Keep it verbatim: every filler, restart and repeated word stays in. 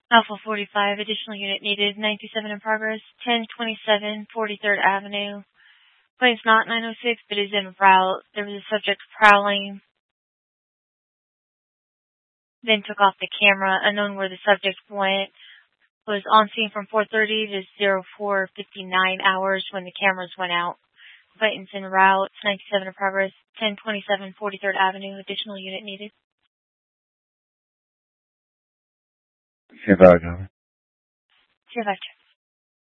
Alpha forty-five, additional unit needed, nine two seven in progress, ten twenty-seven forty-third Avenue. Plane's not nine oh six, but is en route. There was a subject prowling, then took off the camera. Unknown where the subject went. Was on scene from four thirty to four fifty-nine hours when the cameras went out. Plane's en route, nine two seven in progress, ten twenty-seven forty-third Avenue. Additional unit needed. Chicago. Chicago.